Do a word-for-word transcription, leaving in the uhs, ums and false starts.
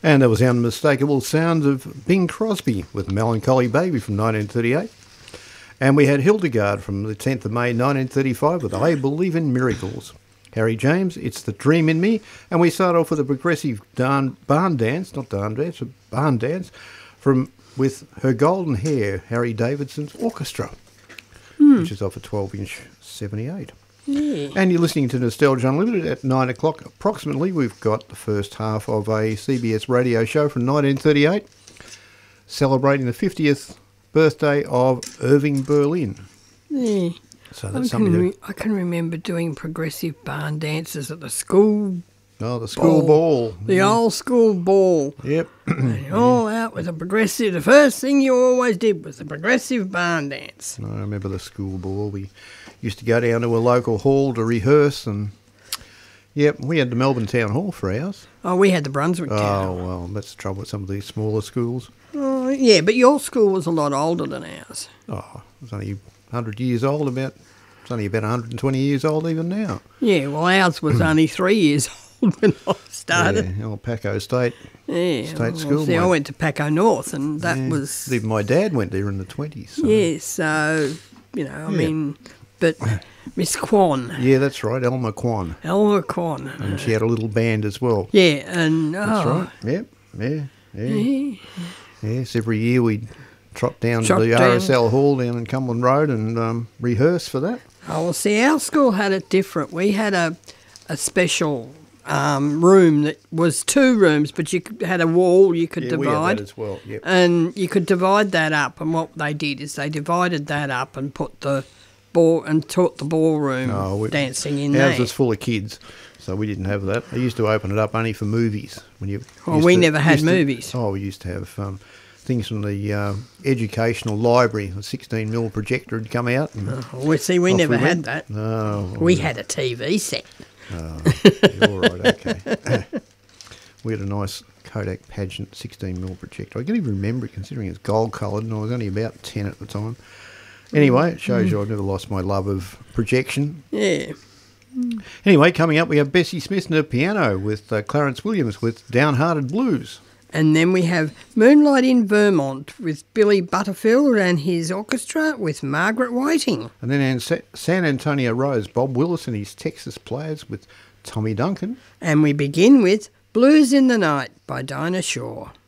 And there was the unmistakable sound of Bing Crosby with Melancholy Baby from nineteen thirty-eight. And we had Hildegard from the tenth of May nineteen thirty-five with I Believe in Miracles. Harry James, It's the Dream in Me. And we start off with a progressive darn, barn dance, not darn dance, but barn dance, from with Her Golden Hair, Harry Davidson's Orchestra, hmm. which is off a twelve inch seventy-eight. Yeah. And you're listening to Nostalgia Unlimited at nine o'clock approximately. We've got the first half of a C B S radio show from nineteen thirty-eight, celebrating the fiftieth birthday of Irving Berlin. Yeah. So that's I something can, to... re- I can remember doing progressive barn dances at the school. Oh, the school ball. ball. The old school ball. Yep. And all out with a progressive. The first thing you always did was the progressive barn dance. I remember the school ball. We used to go down to a local hall to rehearse, and yep, we had the Melbourne Town Hall for ours. Oh, we had the Brunswick Oh, Town. well, that's the trouble with some of these smaller schools. Oh, yeah, but your school was a lot older than ours. Oh, it's only one hundred years old, about... It's only about one hundred twenty years old even now. Yeah, well, ours was only three years old when I started. Yeah, old Paco State Yeah, State well, School. See, I mate. went to Paco North, and that Yeah. was... Even my dad went there in the twenties. So. Yeah, so, you know, I Yeah. mean, but Miss Kwan, Yeah, that's right, Elma Kwan. Elma Kwan. And she had a little band as well. Yeah, and... Oh, That's right. Yep, yeah, yeah. yeah. Yes, every year we'd trot down Trot to the down. R S L Hall down in Cumberland Road and um, rehearse for that. Oh, well, see, our school had it different. We had a a special um, room that was two rooms, but you could- had a wall you could Yeah, divide. we had that as well, yep. And you could divide that up, and what they did is they divided that up and put the ball and taught the ballroom Oh, we- dancing in Ours there. was full of kids, so we didn't have that. They used to open it up only for movies. When you Well, used we to- never had used to- movies. Oh, we used to have um, things from the uh, educational library. A sixteen mil projector had come out. And Oh, well, see, we off never we had went. that. No. We had a T V set. Oh, yeah, all right, okay. We had a nice Kodak Pageant sixteen mil projector. I can even remember it considering it's gold coloured and I was only about ten at the time. Anyway, it shows you I've never lost my love of projection. Yeah. Anyway, coming up we have Bessie Smith and her piano with uh, Clarence Williams with Downhearted Blues. And then we have Moonlight in Vermont with Billy Butterfield and his orchestra with Margaret Whiting. And then in Sa- San Antonio Rose, Bob Willis and his Texas Players with Tommy Duncan. And we begin with Blues in the Night by Dinah Shore.